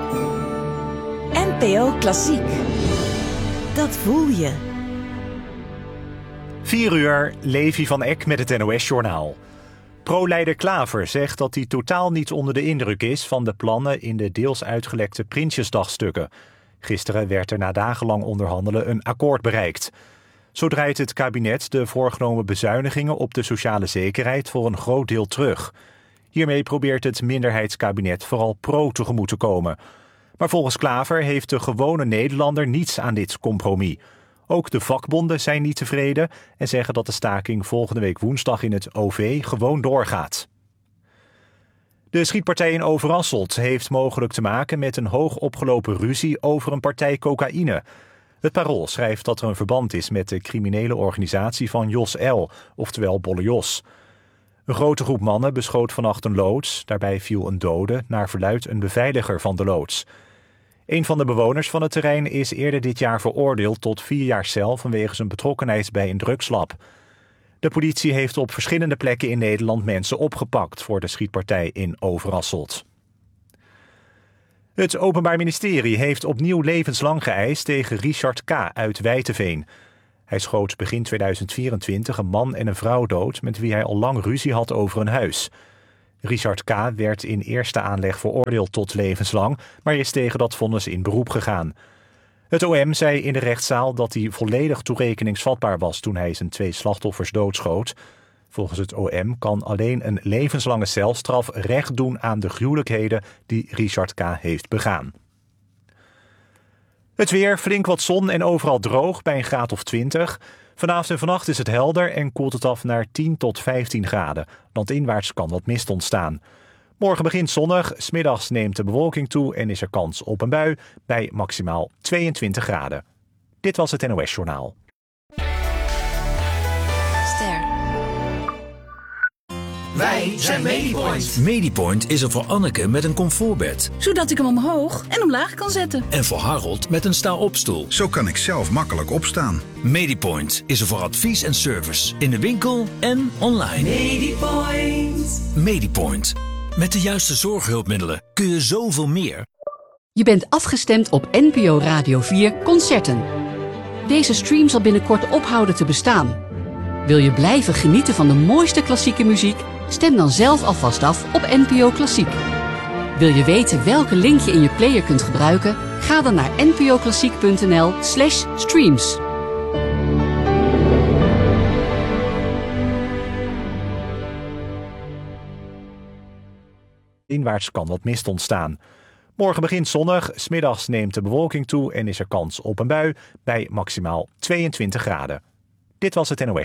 NPO Klassiek. Dat voel je. 4:00, Levi van Eck met het NOS-journaal. Pro-leider Klaver zegt dat hij totaal niet onder de indruk is van de plannen in de deels uitgelekte Prinsjesdagstukken. Gisteren werd er na dagenlang onderhandelen een akkoord bereikt. Zo draait het kabinet de voorgenomen bezuinigingen op de sociale zekerheid voor een groot deel terug. Hiermee probeert het minderheidskabinet vooral pro tegemoet te komen. Maar volgens Klaver heeft de gewone Nederlander niets aan dit compromis. Ook de vakbonden zijn niet tevreden en zeggen dat de staking volgende week woensdag in het OV gewoon doorgaat. De schietpartij in Overasselt heeft mogelijk te maken met een hoog opgelopen ruzie over een partij cocaïne. Het Parool schrijft dat er een verband is met de criminele organisatie van Jos L., oftewel Bolle Jos. Een grote groep mannen beschoot vannacht een loods. Daarbij viel een dode, naar verluidt een beveiliger van de loods. Een van de bewoners van het terrein is eerder dit jaar veroordeeld tot 4 jaar cel vanwege zijn betrokkenheid bij een drugslab. De politie heeft op verschillende plekken in Nederland mensen opgepakt voor de schietpartij in Overasselt. Het Openbaar Ministerie heeft opnieuw levenslang geëist tegen Richard K. uit Wijteveen. Hij schoot begin 2024 een man en een vrouw dood met wie hij al lang ruzie had over een huis. Richard K. werd in eerste aanleg veroordeeld tot levenslang, maar is tegen dat vonnis in beroep gegaan. Het OM zei in de rechtszaal dat hij volledig toerekeningsvatbaar was toen hij zijn 2 slachtoffers doodschoot. Volgens het OM kan alleen een levenslange celstraf recht doen aan de gruwelijkheden die Richard K. heeft begaan. Het weer, flink wat zon en overal droog bij een graad of 20. Vanavond en vannacht is het helder en koelt het af naar 10 tot 15 graden. Landinwaarts kan wat mist ontstaan. Morgen begint zonnig, 's middags neemt de bewolking toe en is er kans op een bui bij maximaal 22 graden. Dit was het NOS Journaal. Wij zijn Medipoint. Medipoint is er voor Anneke met een comfortbed. Zodat ik hem omhoog en omlaag kan zetten. En voor Harold met een sta-opstoel. Zo kan ik zelf makkelijk opstaan. Medipoint is er voor advies en service. In de winkel en online. Medipoint. Medipoint. Met de juiste zorghulpmiddelen kun je zoveel meer. Je bent afgestemd op NPO Radio 4 Concerten. Deze stream zal binnenkort ophouden te bestaan. Wil je blijven genieten van de mooiste klassieke muziek? Stem dan zelf alvast af op NPO Klassiek. Wil je weten welke link je in je player kunt gebruiken? Ga dan naar npoklassiek.nl/streams. Inwaarts kan wat mist ontstaan. Morgen begint zonnig, 's middags neemt de bewolking toe en is er kans op een bui bij maximaal 22 graden. Dit was het NOS.